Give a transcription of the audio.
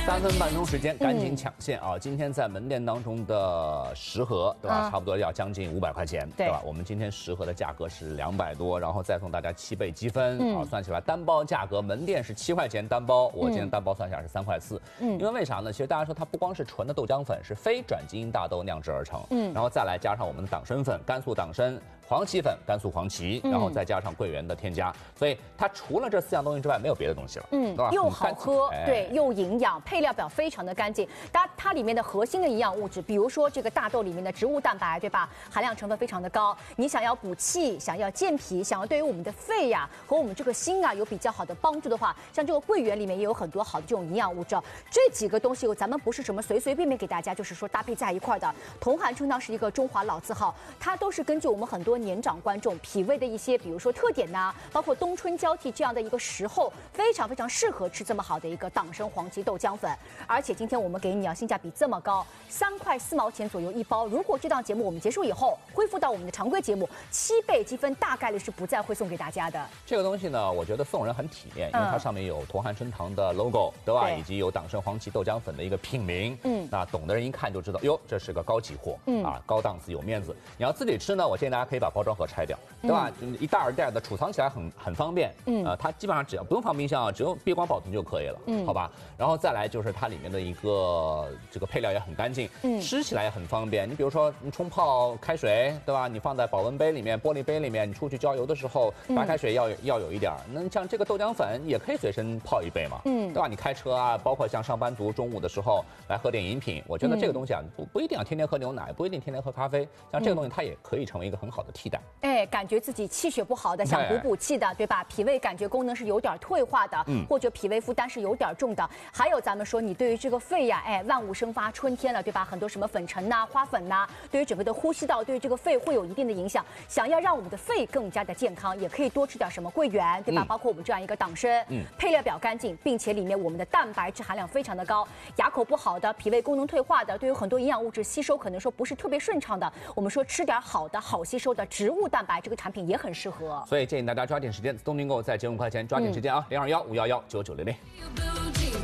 3分半钟时间，赶紧抢线啊！今天在门店当中的10盒，对吧？差不多要将近500块钱，对吧？我们今天10盒的价格是200多，然后再送大家7倍积分啊！算起来单包价格，门店是7块钱单包，我今天单包算下来是3块4。因为为啥呢？其实大家说它不光是纯的豆浆粉，是非转基因大豆酿制而成，然后再来加上我们的党参粉、甘肃党参。黄芪粉、甘肃黄芪，然后再加上桂圆的添加，所以它除了这4样东西之外，没有别的东西了。 又好喝，对，又营养，配料表非常的干净。它里面的核心的营养物质，比如说这个大豆里面的植物蛋白，对吧？含量成分非常的高。你想要补气，想要健脾，想要对于我们的肺呀和我们这个心啊有比较好的帮助的话，像这个桂圆里面也有很多好的这种营养物质。这几个东西咱们不是什么随随便便给大家就是说搭配在一块的。同寒春汤是一个中华老字号，它都是根据我们很多年长观众脾胃的一些，比如说特点呐，包括冬春交替这样的一个时候，非常非常适合吃这么好的一个党参黄芪豆浆粉。而且今天我们给你性价比这么高，3块4毛钱左右一包。如果这档节目我们结束以后恢复到我们的常规节目，7倍积分大概率是不再会送给大家的。 这个东西呢，我觉得送人很体面，因为它上面有同寒春堂的 logo， 对吧？以及有党参黄芪豆浆粉的一个品名。那懂的人一看就知道，哟，这是个高级货，高档次有面子。你要自己吃呢，我建议大家可以把包装盒拆掉，对吧？一袋一袋的储藏起来很方便。它基本上只要不用放冰箱，只用闭关保存就可以了，好吧？然后再来就是它里面的一个这个配料也很干净，吃起来也很方便。你比如说你冲泡开水，对吧？你放在保温杯里面、玻璃杯里面，你出去郊游的时候，白开水要有一点。那像这个豆浆粉也可以随身泡一杯嘛，对吧？你开车啊，包括像上班族中午的时候来喝点饮品，我觉得这个东西啊，不一定要天天喝牛奶，不一定天天喝咖啡，像这个东西它也可以成为一个很好的替代。 感觉自己气血不好的，想补气的，对吧？脾胃感觉功能是有点退化的，或者脾胃负担是有点重的。还有咱们说，你对于这个肺呀，万物生发，春天了，对吧？很多什么粉尘呐、花粉呐，对于整个的呼吸道，对于这个肺会有一定的影响。想要让我们的肺更加的健康，也可以多吃点什么桂圆，对吧？包括我们这样一个党参，配料表干净，并且里面我们的蛋白质含量非常的高。牙口不好的、脾胃功能退化的，对于很多营养物质吸收可能说不是特别顺畅的，我们说吃点好的、好吸收的植物蛋白，这个产品也很适合。 所以建议大家抓紧时间，自动订购，再减5块钱，抓紧时间啊！021-511-9900。